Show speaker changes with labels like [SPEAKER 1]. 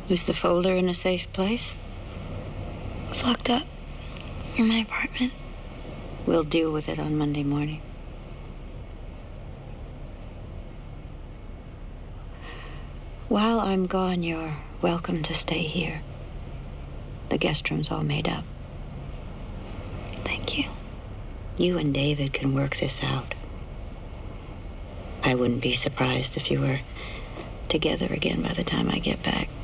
[SPEAKER 1] Is the folder in a safe place?
[SPEAKER 2] It's locked up in my apartment.
[SPEAKER 1] We'll deal with it on Monday morning. While I'm gone, you're welcome to stay here. The guest room's all made up.
[SPEAKER 2] Thank you.
[SPEAKER 1] You and David can work this out. I wouldn't be surprised if you were together again by the time I get back.